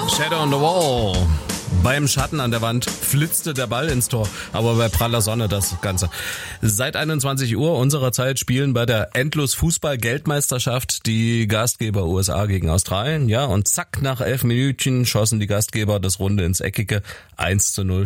Shadow on the Wall. Beim Schatten an der Wand flitzte der Ball ins Tor, aber bei praller Sonne das Ganze. Seit 21 Uhr unserer Zeit spielen bei der Endlos-Fußball-Geldmeisterschaft die Gastgeber USA gegen Australien. Ja, und zack, nach 11 Minütchen schossen die Gastgeber das Runde ins Eckige 1:0